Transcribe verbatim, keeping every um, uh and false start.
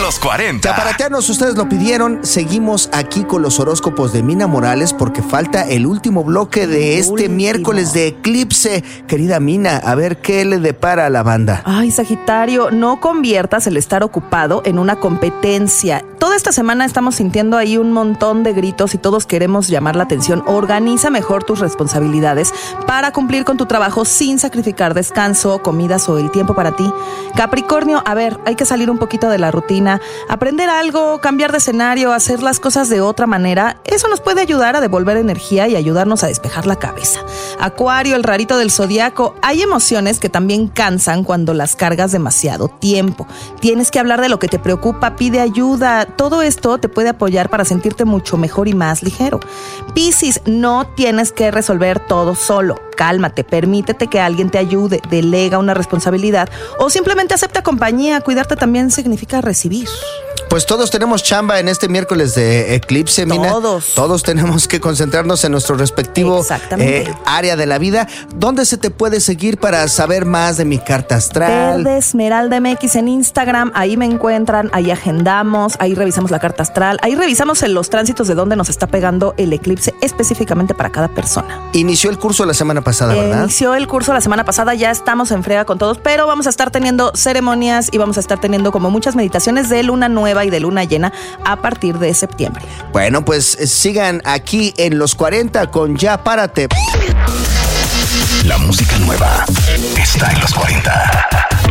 los cuarenta. Chaparateanos, ustedes lo pidieron. Seguimos aquí con los horóscopos de Mina Morales porque falta el último bloque de este Último. miércoles de eclipse. Querida Mina, a ver qué le depara a la banda. Ay, Sagitario, no conviertas el estar ocupado en una competencia. Toda esta semana estamos sintiendo ahí un montón de gritos y todos queremos llamar la atención. Organiza mejor tus responsabilidades para cumplir con tu trabajo sin sacrificar descanso, comidas o el tiempo para ti. Capricornio, a ver, hay que salir un poquito de la rutina, aprender algo, cambiar de escenario, hacer las cosas de otra manera. Eso nos puede ayudar a devolver energía y ayudarnos a despejar la cabeza. Acuario, el rarito del zodiaco, hay emociones que también cansan cuando las cargas demasiado tiempo. Tienes que hablar de lo que te preocupa, pide ayuda. Todo esto te puede apoyar para sentirte mucho mejor y más ligero. Piscis, no tienes que resolver todo solo. Cálmate, permítete que alguien te ayude, delega una responsabilidad o simplemente acepta compañía. Cuidarte también significa recibir. Pues todos tenemos chamba en este miércoles de eclipse, Mina. Todos. Todos tenemos que concentrarnos en nuestro respectivo eh, área de la vida. ¿Dónde se te puede seguir para saber más de mi carta astral? Verde Esmeralda M X en Instagram, ahí me encuentran, ahí agendamos, ahí revisamos la carta astral, ahí revisamos en los tránsitos de dónde nos está pegando el eclipse específicamente para cada persona. Inició el curso la semana pasada, ¿verdad? Inició el curso la semana pasada, ya estamos en frega con todos, pero vamos a estar teniendo ceremonias y vamos a estar teniendo como muchas meditaciones de luna nueva y de luna llena a partir de septiembre. Bueno, pues sigan aquí en los cuarenta con Ya Párate. La música nueva está en los cuarenta.